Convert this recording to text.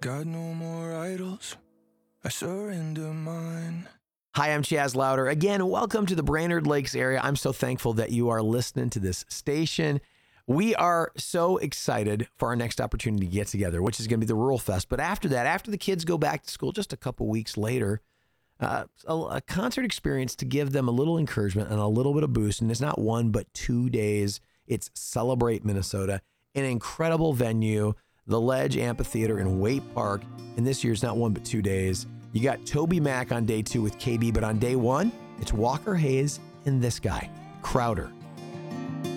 Got no more idols. I surrender mine. Hi, I'm Chaz Louder. Again, welcome to the Brainerd Lakes area. I'm so thankful that you are listening to this station. We are so excited for our next opportunity to get together, which is going to be the Rural Fest. But after that, after the kids go back to school just a couple weeks later, a concert experience to give them a little encouragement and a little bit of boost. And it's not 1, but 2 days. It's Celebrate Minnesota, an incredible venue, the Ledge Amphitheater in Waite Park. And this year's not 1, but 2 days. You got Toby Mac on day 2 with KB, but on day 1, it's Walker Hayes and this guy, Crowder.